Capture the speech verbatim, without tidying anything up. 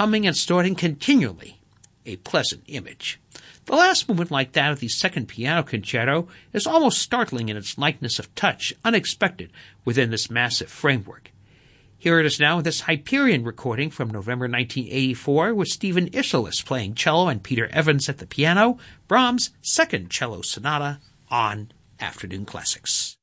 humming and snorting continually, a pleasant image. The last movement, like that of the second piano concerto, is almost startling in its lightness of touch, unexpected within this massive framework. Here it is now in this Hyperion recording from November nineteen eighty-four with Stephen Isserlis playing cello and Peter Evans at the piano, Brahms' Second Cello Sonata on Afternoon Classics.